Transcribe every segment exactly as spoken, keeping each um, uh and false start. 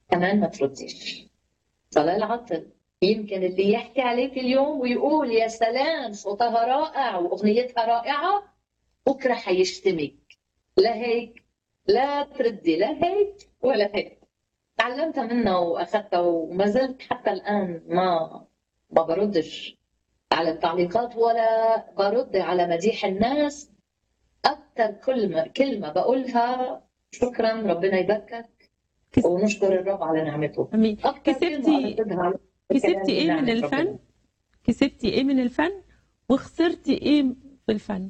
كمان ما ترديش. صلاة العطل يمكن اللي يحكي عليك اليوم ويقول يا سلام صوتها رائع واغنيتها رائعه، بكره حيشتمك. لا هيك، لا تردي لا هيك ولا هيك. تعلمتها منها واخذتها وما زلت حتى الان ما ما بردش على التعليقات ولا برد على مديح الناس. اكثر كلمه كلمه بقولها شكرا، ربنا يباركك، كس... ونشكر الرب على نعمته. أمين. اكثر كلمه كسبتي ارددها على كسبتي كلامي ايه من نعمه ربنا. الفن؟ كسبتي ايه من الفن وخسرتي ايه في الفن؟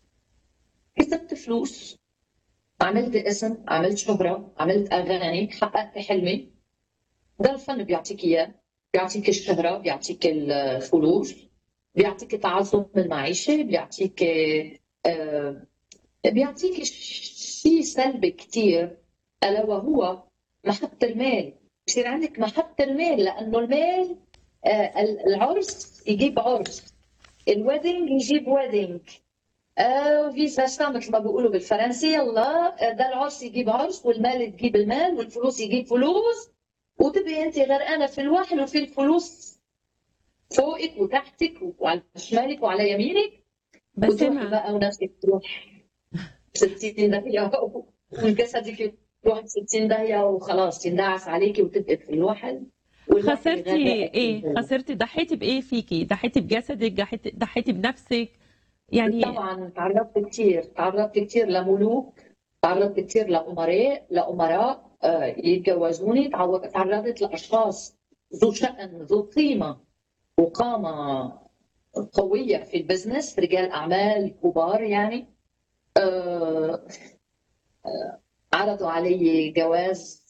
كسبت فلوس، عملت اسم، عملت شهرة، عملت أغاني، حققت حلمي. ده الفن بيعطيك إياه، بيعطيك الشهرة، بيعطيك الفلوس، بيعطيك تعظم المعيشة، بيعطيك آه، بيعطيك شيء سلبي كثير، ألا وهو محبة المال. بصير عندك محبة المال لأنه المال، آه، العرس يجيب عرس، الويدنج يجيب ويدنج، آه فيس فيرسا مثل ما بيقولوا بالفرنسي. يلا آه، ده العرس يجيب عرس، والمال تجيب المال، والفلوس يجيب فلوس، وتبقي انت غرقانه في الوحل وفي الفلوس فوقك وتحتك وعلى شمالك وعلى يمينك، وتروحي بسمة، بقى ونفسك تروح ستين داهيه والجسدك يروح ستين داهيه وخلاص يندعس عليكي وتبقي في الوحل، والوحل خسرتي يغرقك في ايه؟ الجنة. خسرتي، ضحيتي بايه فيكي؟ ضحيتي بجسدك، ضحيتي ضحيتي بنفسك يعني؟ طبعا تعرضت كثير، تعرضت كثير لملوك، تعرضت كثير لأمراء لأمراء آه، يتجوزوني، تعو- تعرضت لأشخاص ذو شأن ذو قيمة وقامة قوية في البزنس، رجال أعمال كبار يعني. آه، عرضوا علي جواز،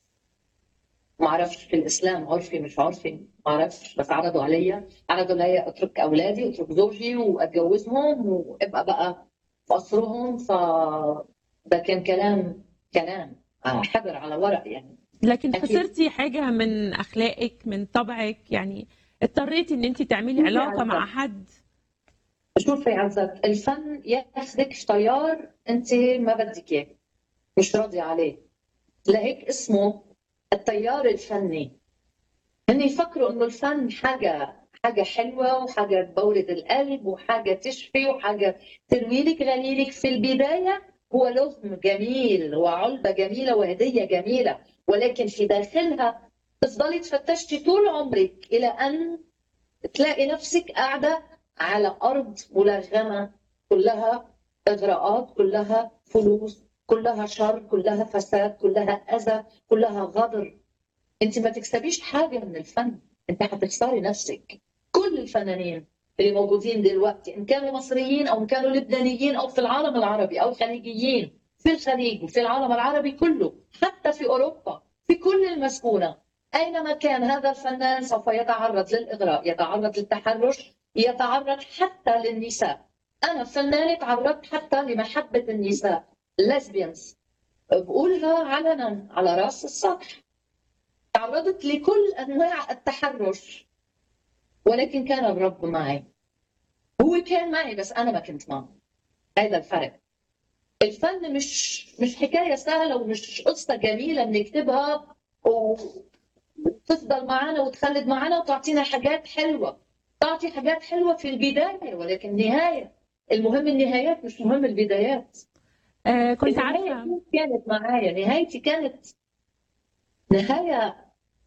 ما اعرفش في الاسلام عرفي مش عرفي، ما اعرفش، بس عرضوا عليا، عرضوا عليا اترك اولادي اترك زوجي واتجوزهم وابقى بقى في قصرهم. ف ده كان كلام، كلام حجر على ورق يعني. لكن اكيد. خسرتي حاجة من اخلاقك، من طبعك يعني؟ اضطريتي ان انت تعملي شوفي علاقة مع عزت، حد؟ شوفي عزت، الفن ياخذك في تيار انت ما بدك اياه، مش راضي عليه، لهيك اسمه التيار الفني. هن يفكروا انه الفن حاجه حاجه حلوه وحاجه تبورد القلب وحاجه تشفي وحاجه تروي لك غليلك. في البدايه هو لغم جميل وعلبه جميله وهديه جميله، ولكن في داخلها تفضلي تفتشي طول عمرك الى ان تلاقي نفسك قاعده على ارض ملغمه، كلها اغراءات، كلها فلوس، كلها شر، كلها فساد، كلها اذى، كلها غدر. انت ما تكسبيش حاجه من الفن، انت هتخسري نفسك. كل الفنانين اللي موجودين دلوقتي ان كانوا مصريين او ان كانوا لبنانيين او في العالم العربي او خليجيين في الخليج وفي العالم العربي كله، حتى في اوروبا، في كل المسكونه، اينما كان هذا الفنان سوف يتعرض للاغراء، يتعرض للتحرش، يتعرض حتى للنساء. انا فنانه تعرضت حتى لمحبه النساء، ليزبيانز، بقولها علنا على راس السطح. تعرضت لكل انواع التحرش، ولكن كان الرب معي. هو كان معي بس انا ما كنت معه. هذا الفرق. الفن مش مش حكايه سهله ومش قصه جميله بنكتبها وتفضل معنا وتخلد معنا وتعطينا حاجات حلوه. تعطي حاجات حلوه في البدايه، ولكن النهايه، المهم النهايات مش مهم البدايات. آه كنت النهايه عارفة. كيف كانت معايا؟ نهايتي كانت نهايه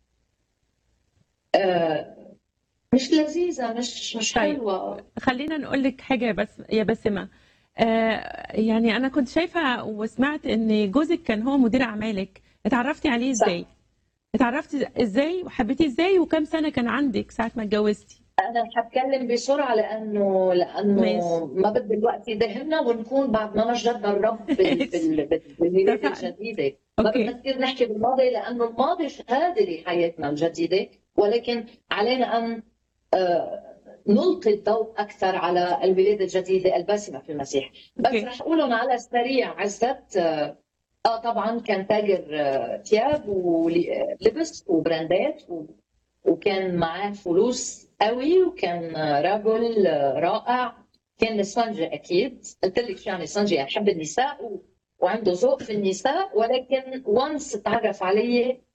آه مش لذيذه، مش مش طيب، حلوه. خلينا نقول لك حاجة بس يا بسمة. آه يعني أنا كنت شايفة وسمعت إن جوزك كان هو مدير أعمالك، اتعرفتي عليه إزاي؟ صح. اتعرفتي إزاي وحبيتيه إزاي وكم سنة كان عندك ساعة ما اتجوزتي؟ انا حتكلم بسرعه لانه لانه ماشي. ما بدي الوقت يدهمنا ونكون بعد ما مجدنا الرب بال... بال... بال... بالولاده اتفقنا. الجديده. ما بدنا أوكي. كثير نحكي بالماضي لانه الماضي شهاده لحياتنا الجديده، ولكن علينا ان آه، نلقي الضوء اكثر على الولاده الجديده الباسمه في المسيح. بس أوكي. رح اقولهم على السريع. عزت اه آه، طبعا كان تاجر آه، ثياب ولبس وبراندات و... وكان معاه فلوس قوي، وكان رجل رائع. كان نسوانجي اكيد، قلت لك شو يعني نسوانجي، احب النساء و... وعنده ذوق في النساء، ولكن وانس تعرف علي